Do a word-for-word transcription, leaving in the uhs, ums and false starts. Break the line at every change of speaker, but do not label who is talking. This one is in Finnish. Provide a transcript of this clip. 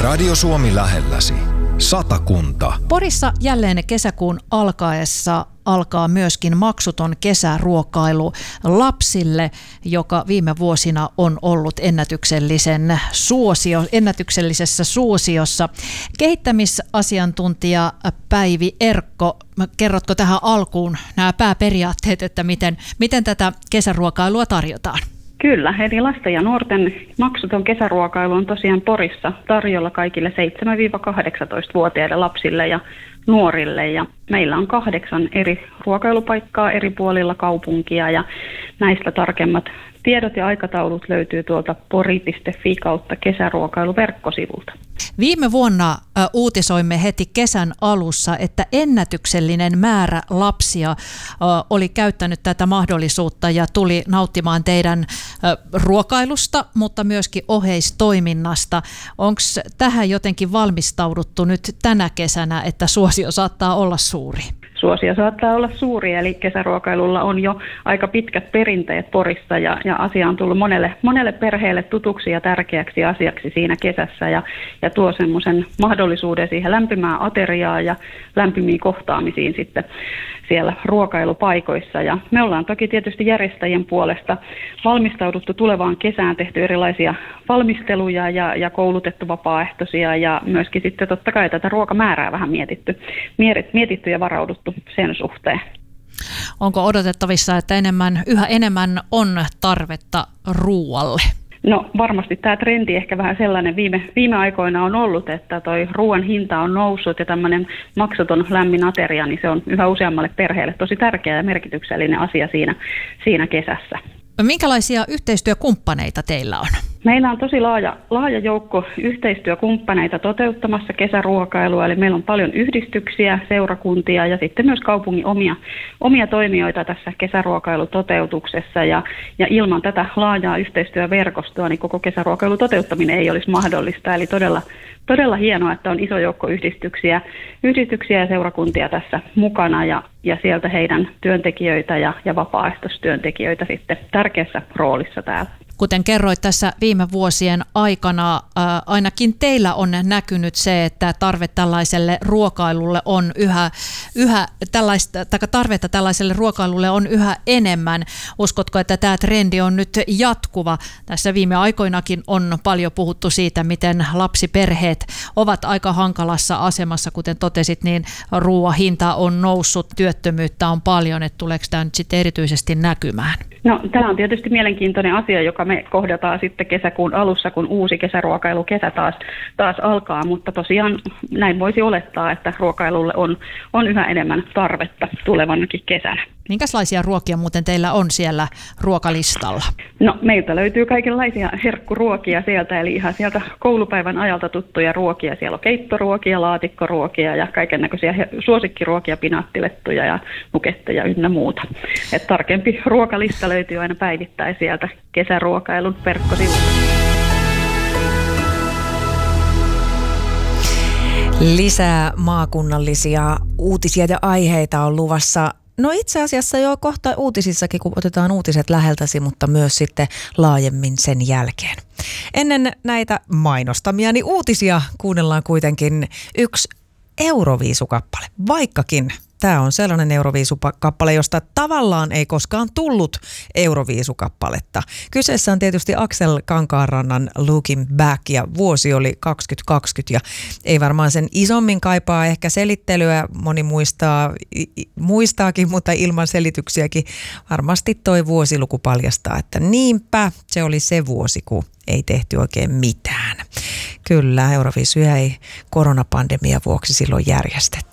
Radio Suomi lähelläsi. Satakunta.
Porissa jälleen kesäkuun alkaessa alkaa myöskin maksuton kesäruokailu lapsille, joka viime vuosina on ollut ennätyksellisen suosio, ennätyksellisessä suosiossa. Kehittämisasiantuntija Päivi Erkko, kerrotko tähän alkuun nämä pääperiaatteet, että miten, miten tätä kesäruokailua tarjotaan?
Kyllä, eli lasten ja nuorten maksuton kesäruokailu on tosiaan Porissa tarjolla kaikille seitsemän-kahdeksantoista-vuotiaille lapsille ja nuorille. Ja meillä on kahdeksan eri ruokailupaikkaa eri puolilla kaupunkia ja näistä tarkemmat tiedot ja aikataulut löytyy tuolta pori piste fi kautta kesäruokailuverkkosivulta.
Viime vuonna ä, uutisoimme heti kesän alussa, että ennätyksellinen määrä lapsia ä, oli käyttänyt tätä mahdollisuutta ja tuli nauttimaan teidän ä, ruokailusta, mutta myöskin oheistoiminnasta. Onko tähän jotenkin valmistauduttu nyt tänä kesänä, että suosio saattaa olla suuri?
Suosio saattaa olla suuri, eli kesäruokailulla on jo aika pitkät perinteet Porissa ja, ja asia on tullut monelle, monelle perheelle tutuksi ja tärkeäksi asiaksi siinä kesässä ja, ja tuo semmoisen mahdollisuuden siihen lämpimään ateriaan ja lämpimiin kohtaamisiin sitten siellä ruokailupaikoissa. Ja me ollaan toki tietysti järjestäjien puolesta valmistauduttu tulevaan kesään, tehty erilaisia valmisteluja ja, ja koulutettu vapaaehtoisia ja myöskin sitten totta kai tätä ruokamäärää vähän mietitty, mietitty ja varauduttu sen suhteen.
Onko odotettavissa, että enemmän, yhä enemmän on tarvetta ruualle?
No varmasti tämä trendi ehkä vähän sellainen viime, viime aikoina on ollut, että toi ruoan hinta on noussut ja tämmöinen maksuton lämmin ateria, niin se on yhä useammalle perheelle tosi tärkeä ja merkityksellinen asia siinä, siinä kesässä.
Minkälaisia yhteistyökumppaneita teillä on?
Meillä on tosi laaja, laaja joukko yhteistyökumppaneita toteuttamassa kesäruokailua, eli meillä on paljon yhdistyksiä, seurakuntia ja sitten myös kaupungin omia, omia toimijoita tässä kesäruokailutoteutuksessa. Ja, ja ilman tätä laajaa yhteistyöverkostoa niin koko kesäruokailun toteuttaminen ei olisi mahdollista. Eli todella, todella hienoa, että on iso joukko yhdistyksiä, yhdistyksiä ja seurakuntia tässä mukana ja, ja sieltä heidän työntekijöitä ja, ja vapaaehtoistyöntekijöitä sitten tärkeässä roolissa täällä.
Kuten kerroit tässä viime vuosien aikana, ää, ainakin teillä on näkynyt se, että tarve tällaiselle ruokailulle on yhä, yhä tällaista, tai tarvetta tällaiselle ruokailulle on yhä enemmän. Uskotko, että tämä trendi on nyt jatkuva? Tässä viime aikoinakin on paljon puhuttu siitä, miten lapsiperheet ovat aika hankalassa asemassa, kuten totesit, niin ruoan hinta on noussut, työttömyyttä on paljon, että tuleeko tämä nyt sitten erityisesti näkymään?
No, tämä on tietysti mielenkiintoinen asia, joka me kohdataan sitten kesäkuun alussa, kun uusi kesäruokailukesä taas, taas alkaa, mutta tosiaan näin voisi olettaa, että ruokailulle on, on yhä enemmän tarvetta tulevanakin kesänä.
Minkälaisia ruokia muuten teillä on siellä ruokalistalla?
No, meiltä löytyy kaikenlaisia herkkuruokia sieltä, eli ihan sieltä koulupäivän ajalta tuttuja ruokia. Siellä on keittoruokia, laatikkoruokia ja kaikennäköisiä suosikkiruokia, pinaattilettuja ja nuketteja ynnä muuta. Et tarkempi ruokalista löytyy aina päivittäin sieltä kesäruokailun verkkosivulta.
Lisää maakunnallisia uutisia ja aiheita on luvassa. No itse asiassa jo kohta uutisissakin, kun otetaan uutiset läheltäsi, mutta myös sitten laajemmin sen jälkeen. Ennen näitä mainostamiani uutisia kuunnellaan kuitenkin yksi Euroviisukappale, vaikkakin tämä on sellainen Euroviisukappale, josta tavallaan ei koskaan tullut Euroviisukappaletta. Kyseessä on tietysti Aksel Kankaanrannan Looking Back ja vuosi oli kaksituhattakaksikymmentä ja ei varmaan sen isommin kaipaa ehkä selittelyä. Moni muistaa, muistaakin, mutta ilman selityksiäkin varmasti toi vuosiluku paljastaa, että niinpä se oli se vuosi, kun ei tehty oikein mitään. Kyllä, Euroviisuja ei koronapandemian vuoksi silloin järjestetty.